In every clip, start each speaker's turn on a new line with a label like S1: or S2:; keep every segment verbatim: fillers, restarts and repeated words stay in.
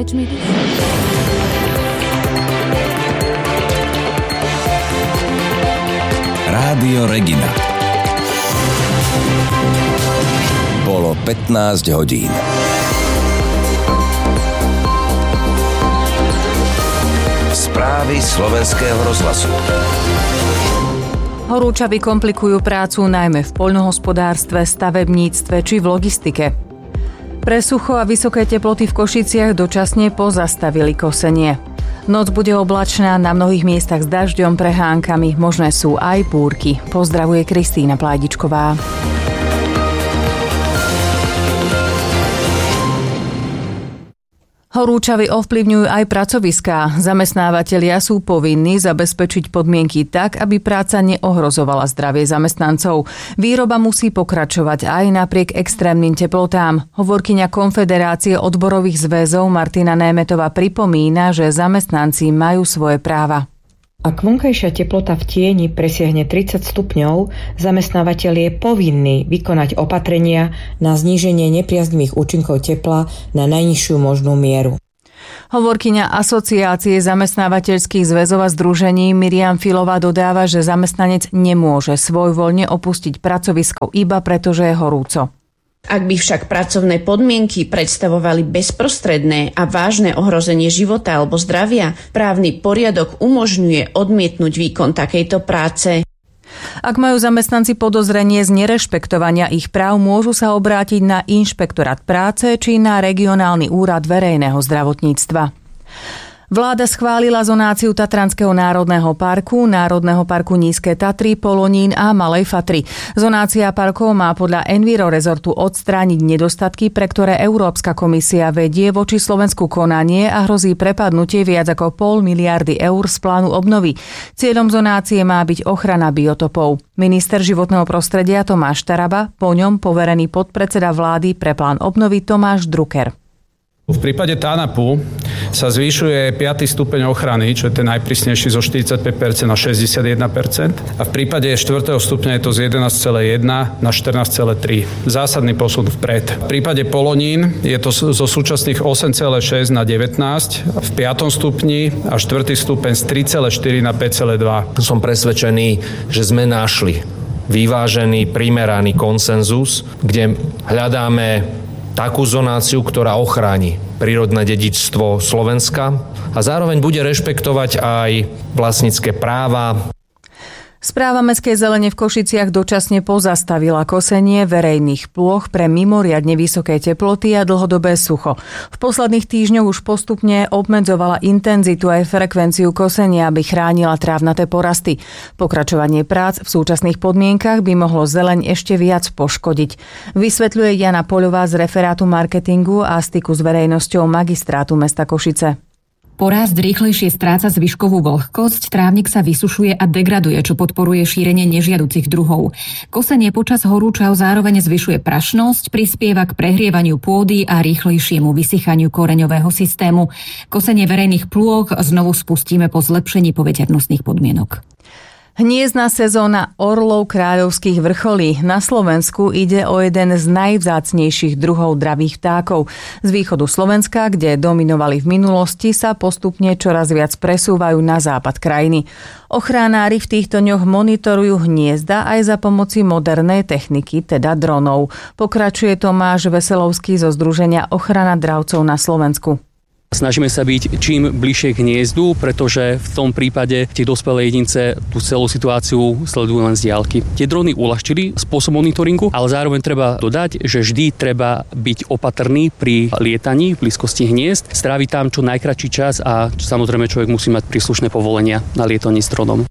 S1: Lieč mi dušu.
S2: Rádio Regina. Bolo pätnásť hodín. Správy slovenského rozhlasu.
S3: Horúčavy komplikujú prácu najmä v poľnohospodárstve, stavebníctve či v logistike. Pre sucho a vysoké teploty v Košiciach dočasne pozastavili kosenie. Noc bude oblačná, na mnohých miestach s dažďom, prehánkami, možné sú aj búrky. Pozdravuje Kristína Pládičková. Horúčavy ovplyvňujú aj pracoviská. Zamestnávatelia sú povinní zabezpečiť podmienky tak, aby práca neohrozovala zdravie zamestnancov. Výroba musí pokračovať aj napriek extrémnym teplotám. Hovorkyňa Konfederácie odborových zväzov Martina Németová pripomína, že zamestnanci majú svoje práva.
S4: Ak vonkajšia teplota v tieni presiahne tridsať stupňov, zamestnávateľ je povinný vykonať opatrenia na zníženie nepriaznivých účinkov tepla na najnižšiu možnú mieru.
S3: Hovorkyňa Asociácie zamestnávateľských zväzov a združení Miriam Filová dodáva, že zamestnanec nemôže svojvoľne opustiť pracovisko iba preto, že je horúco.
S5: Ak by však pracovné podmienky predstavovali bezprostredné a vážne ohrozenie života alebo zdravia, právny poriadok umožňuje odmietnúť výkon takejto práce.
S3: Ak majú zamestnanci podozrenie z nerešpektovania ich práv, môžu sa obrátiť na Inšpektorát práce či na Regionálny úrad verejného zdravotníctva. Vláda schválila zonáciu Tatranského národného parku, Národného parku Nízke Tatry, Polonín a Malej Fatry. Zonácia parkov má podľa Enviro rezortu odstrániť nedostatky, pre ktoré Európska komisia vedie voči Slovensku konanie a hrozí prepadnutie viac ako pol miliardy eur z plánu obnovy. Cieľom zonácie má byť ochrana biotopov. Minister životného prostredia Tomáš Taraba, po ňom poverený podpredseda vlády pre plán obnovy Tomáš Drucker.
S6: V prípade TANAPu sa zvýšuje piaty stupeň ochrany, čo je ten najprísnejší zo štyridsaťpäť percent na šesťdesiatjeden percent. A v prípade štvrtého stupňa je to z jedenásť celá jeden na štrnásť celá tri. Zásadný posun vpred. V prípade Polonín je to zo súčasných osem celá šesť na devätnásť, v piatom stupni a štvrtý stupeň z tri celá štyri na päť celá dva.
S7: Som presvedčený, že sme našli vyvážený, primeraný konsenzus, kde hľadáme takú zonáciu, ktorá ochráni prírodné dedičstvo Slovenska a zároveň bude rešpektovať aj vlastnícke práva.
S3: Správa Mestskej zelene v Košiciach dočasne pozastavila kosenie verejných plôch pre mimoriadne vysoké teploty a dlhodobé sucho. V posledných týždňoch už postupne obmedzovala intenzitu aj frekvenciu kosenia, aby chránila trávnaté porasty. Pokračovanie prác v súčasných podmienkach by mohlo zeleň ešte viac poškodiť. Vysvetľuje Jana Poľová z referátu marketingu a styku s verejnosťou magistrátu mesta Košice.
S8: Porast rýchlejšie stráca zvyškovú vlhkosť, trávnik sa vysušuje a degraduje, čo podporuje šírenie nežiaducich druhov. Kosenie počas horúčav zároveň zvyšuje prašnosť, prispieva k prehrievaniu pôdy a rýchlejšiemu vysychaniu koreňového systému. Kosenie verejných plôch znovu spustíme po zlepšení poveternostných podmienok.
S3: Hniezdna sezóna orlov kráľovských vrcholí. Na Slovensku ide o jeden z najvzácnejších druhov dravých vtákov. Z východu Slovenska, kde dominovali v minulosti, sa postupne čoraz viac presúvajú na západ krajiny. Ochranári v týchto dňoch monitorujú hniezda aj za pomoci modernej techniky, teda dronov. Pokračuje Tomáš Veselovský zo Združenia Ochrana dravcov na Slovensku.
S9: Snažíme sa byť čím bližšie k hniezdu, pretože v tom prípade tie dospelé jedince tú celú situáciu sledujú len z diaľky. Tie drony uľahčili spôsob monitoringu, ale zároveň treba dodať, že vždy treba byť opatrný pri lietaní v blízkosti hniezd, stráviť tam čo najkratší čas a samozrejme človek musí mať príslušné povolenia na lietanie s dronom.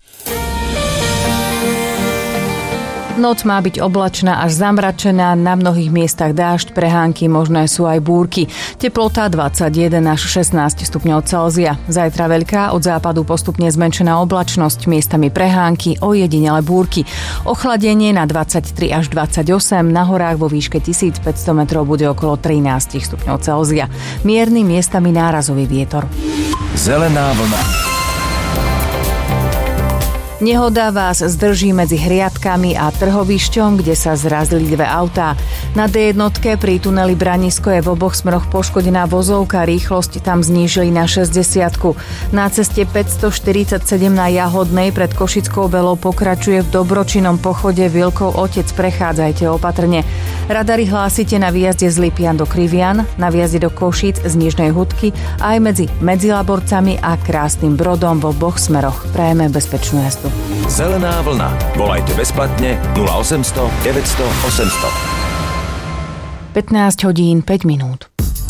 S3: Noc má byť oblačná až zamračená, na mnohých miestach dážď, prehánky, možné sú aj búrky. Teplota dvadsaťjeden až šestnásť stupňov Celzia. Zajtra veľká, od západu postupne zmenšená oblačnosť, miestami prehánky, ojedinele búrky. Ochladenie na dvadsaťtri až dvadsaťosem, na horách vo výške tisícpäťsto metrov bude okolo trinásť stupňov Celzia. Mierny, miestami nárazový vietor.
S2: Zelená vlna.
S3: Nehoda vás zdrží medzi hriadkami a trhovišťom, kde sa zrazili dve autá. Na dé jednotke pri tuneli Branisko je v oboch smeroch poškodená vozovka, rýchlosť tam znížili na šesťdesiatku. Na ceste päťstoštyridsaťsedem na Jahodnej pred Košickou Belou pokračuje v dobročinnom pochode Vilkov otec, prechádzajte opatrne. Radary hlásite na výjazde z Lipian do Krivian, na výjazde do Košíc z Nižnej Hudky a aj medzi Medzilaborcami a Krásnym Brodom v oboch smeroch. Prajeme bezpečnú jazdu.
S2: Zelená vlna. Volajte bezplatne nula osemsto deväťsto osemsto.
S3: pätnásť hodín päť minút.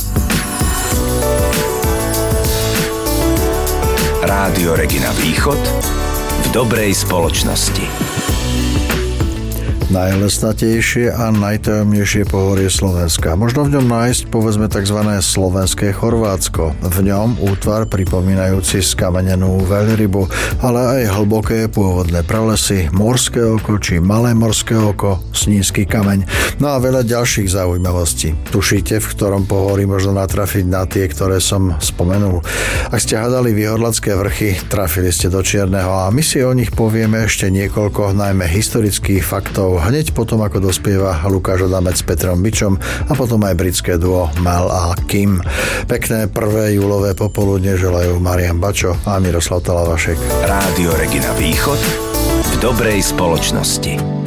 S2: Rádio Regina Východ v dobrej spoločnosti.
S1: Najlesnatejšie a najtajomnejšie pohorie Slovenska. Možno v ňom nájsť povedzme tzv. Slovenské Chorvátsko. V ňom útvar pripomínajúci skamenenú veľrybu, ale aj hlboké pôvodné pralesy, morské oko či malé morské oko, Snízky kameň. No a veľa ďalších zaujímavostí. Tušíte, v ktorom pohorí možno natrafiť na tie, ktoré som spomenul? Ak ste hľadali Výhodlacké vrchy, trafili ste do čierneho a my si o nich povieme ešte niekoľko najmä historických faktov hneď potom, ako dospieva Lukáš Adamec s Petrom Bičom a potom aj britské duo Mel a Kim. Pekné prvé júlové popoludne želajú Marian Bačo a Miroslav Talavašek.
S2: Rádio Regina Východ v dobrej spoločnosti.